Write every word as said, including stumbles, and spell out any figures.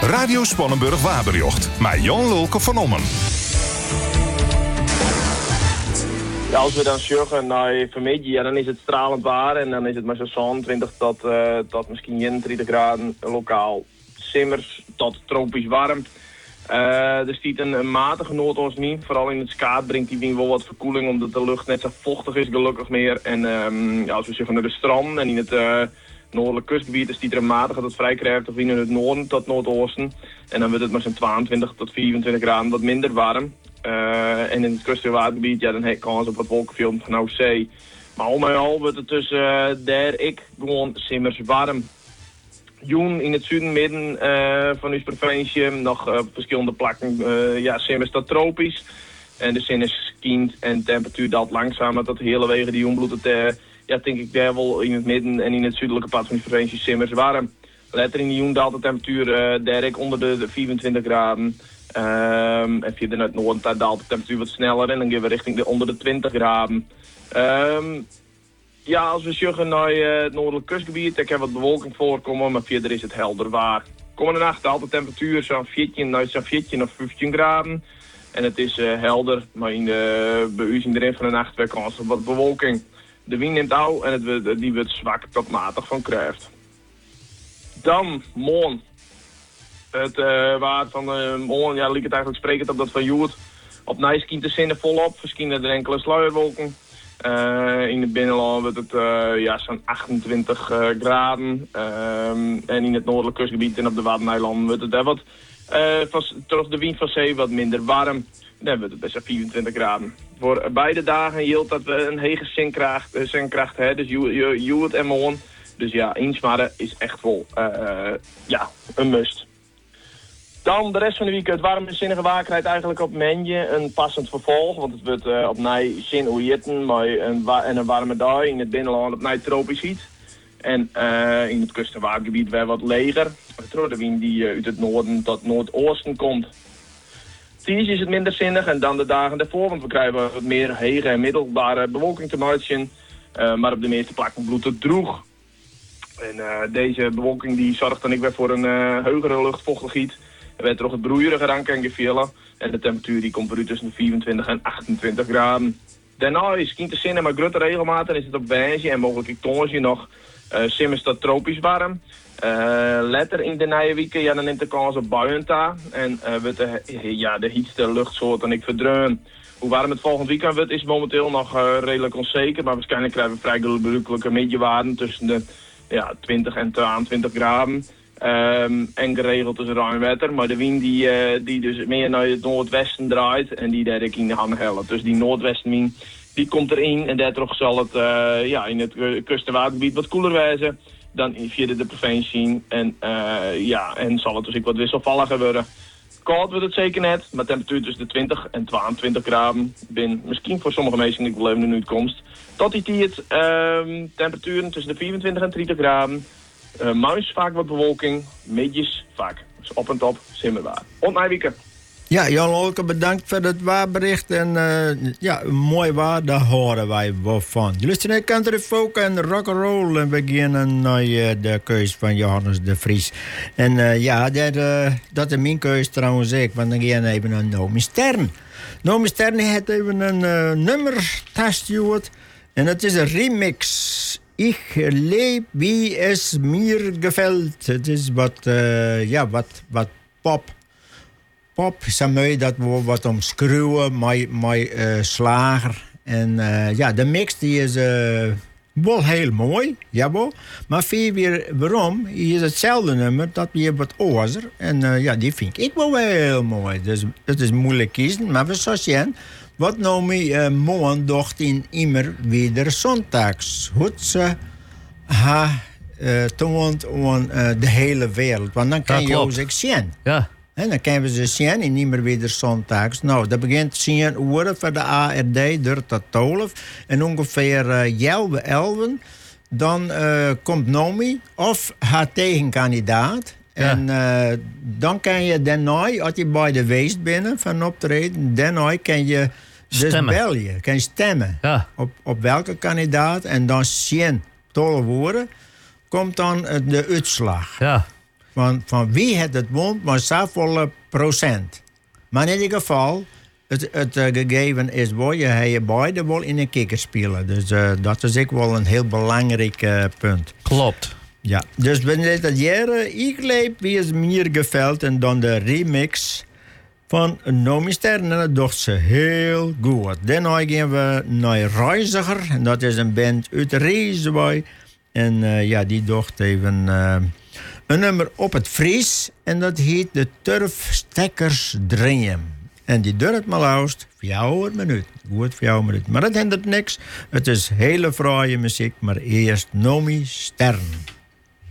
Radio Spannenburg Waarberjocht. Met Jan Lulke van Ommen. Ja, als we dan sjuggen naar vanmiddag, ja, dan is het stralend waar. En dan is het maar zo zesentwintig tot, uh, tot misschien eenentwintig graden lokaal. Simmers tot tropisch warm. Uh, er stiet een, een matige noordoostenwind. Vooral in het skaat brengt die wind wel wat verkoeling, omdat de lucht net zo vochtig is, gelukkig meer. En um, ja, als we zeggen naar de strand en in het uh, noordelijk kustgebied, is stiet er een matige tot vrij krachtig wind in het noorden tot noordoosten. En dan wordt het maar zo'n tweeëntwintig tot vierentwintig graden, wat minder warm. Uh, en in het kust- en watergebied, ja, dan heb je kans op wat wolkenvelden van nou zee. Maar al met al wordt het tussen uh, daar ik gewoon simmers warm. Joen in het zuiden midden uh, van uw provincie, nog uh, op verschillende plekken, uh, ja, simmers dat tropisch. En de zin is skiend en de temperatuur daalt langzamer tot de hele wegen die joenbloed het, uh, ja, denk ik daar wel in het midden en in het zuidelijke pad van uw provincie simmers warm. Later in de joen daalt de temperatuur uh, daar ik onder de, de vierentwintig graden. Um, en via de het noorden daar daalt de temperatuur wat sneller en dan gaan we richting de onder de twintig graden. Um, ja, als we sjuggen naar uh, het noordelijk kustgebied, daar kan wat bewolking voorkomen, maar verder is het helder waar. Komende nacht daalt de temperatuur zo'n veertien, nou, zo'n veertien of vijftien graden. En het is uh, helder, maar in de beuzing erin van de nacht weer kans op wat bewolking. De wind neemt au en het, die wordt zwak tot matig van kracht. Dan, morgen. Het uh, waard van uh, morgen, ja, liep het eigenlijk sprekend op dat van Joert. Op Nijskien te zinnen volop, verschijnen er enkele sluierwolken. Uh, in het binnenland wordt het uh, ja, zo'n achtentwintig uh, graden. Um, en in het noordelijk kustgebied en op de Waddeneilanden wordt het daar wat, uh, van, terug de wind van zee wat minder warm. Dan wordt het best wel vierentwintig graden. Voor beide dagen hield dat we een hege zinkracht, uh, zinkracht hè, dus Joert en morgen. Dus ja, insmaren is echt wel uh, uh, ja, een must. Dan de rest van de week het warme zinnige waarheid eigenlijk op Menje een passend vervolg. Want het wordt uh, op nij zin oeierten, maar een, wa- en een warme dag in het binnenland op nij tropisch heet. En uh, in het kust- en watergebied weer wat leger. Door de wind die uh, uit het noorden tot noordoosten komt. Ties is het minder zinnig en dan de dagen daarvoor, want we krijgen wat meer hege en middelbare bewolking te maken. Uh, maar op de meeste plekken bloedt het droeg. En uh, deze bewolking die zorgt dan ik weer voor een uh, heugere luchtvochtigheid. Er werd er ook het broeierige rank en gevallen. En de temperatuur die komt eruit tussen de vierentwintig en achtentwintig graden. Daarna is het te zinnen, maar grutte regelmatig is het op wijze en mogelijk ik tongensje nog. Uh, Simmers dat tropisch warm. Uh, letter in de nieuwe weken, ja, dan neemt de kans op buien daar. En uh, wordt de, ja, de heetste luchtsoort en ik verdreun. Hoe warm het volgend weekend wordt is momenteel nog uh, redelijk onzeker. Maar waarschijnlijk krijgen we vrij gebruikelijke middenwaarden tussen de ja, twintig en tweeëntwintig graden. Um, en geregeld is ruim wetter, maar de wind die, uh, die dus meer naar het noordwesten draait en die daar ik in de handen helpt. Dus die noordwestenwind die komt erin en daardoor zal het uh, ja, in het uh, kust- en watergebied wat koeler wijzen dan via de provincie. En, uh, ja, en zal het dus ook wat wisselvalliger worden. Koud wordt het zeker net, maar temperatuur tussen de twintig en tweeëntwintig graden. Ben misschien voor sommige mensen niet wel even een uitkomst. Tot die tijd uh, temperaturen tussen de vierentwintig en dertig graden. Uh, Muis vaak wat bewolking, midjes vaak. Dus op en top, simmerbaar. Ontnijwieken. Ja, Jan Lulke, bedankt voor het waarbericht. En uh, ja, mooi waar, daar horen wij wel van. Je luistert naar country folk en rock'n'roll. En we beginnen naar uh, de keus van Johannes de Vries. En uh, ja, dat, uh, dat is mijn keus trouwens ook. Want dan gaan we even naar Nomi Stern. Nomi Stern heeft even een uh, nummer tastjoerd. En het is een remix. Ik leef wie es mir gefällt. Het is wat, uh, ja, wat, wat pop. Pop, samen dat we wat omschreeuwen met, met uh, slager. En uh, ja, de mix die is uh, wel heel mooi, jawel. Maar veel weer waarom, is hetzelfde nummer, dat weer wat ozer. En uh, ja, die vind ik wel heel mooi. Dus het is moeilijk kiezen, maar we zullen zien. Wat nou me uh, morgen docht in immer weer zondags. Hoe ze ha uh, toont aan uh, de hele wereld. Want dan kan je ook zien. Ja. En dan kunnen we ze zien in niet meer weer zondags. Nou, dat begint tien uur voor de A R D, door tot twaalf. En ongeveer uh, elf, elf, dan uh, komt Nomi of haar tegenkandidaat. Ja. En uh, dan kan je daarna, als je bij de weest binnen van optreden, daarna kan je dus stemmen. bellen. Kan je stemmen ja. op, op welke kandidaat. En dan zien twaalf woorden komt dan uh, de uitslag. Ja. van, van wie het het won, maar zoveel procent. Maar in ieder geval, het, het uh, gegeven is wel, je hebt beide wel in een kikker spelen. Dus uh, dat is ook wel een heel belangrijk uh, punt. Klopt. Ja, dus wanneer dat jaren ik leef, wie is meer geveld en dan de remix van Nomi Stern. En dat doet ze heel goed. Daarna gaan we naar Reiziger. En dat is een band uit Rijswijk. En uh, ja, die doet even uh, een nummer op het Fries. En dat heet de Turfstekkers Dream. En die duurt maar lauwst vier minuut. Goed, vier minuut. Maar dat hindert niks. Het is hele fraaie muziek. Maar eerst Nomi Stern.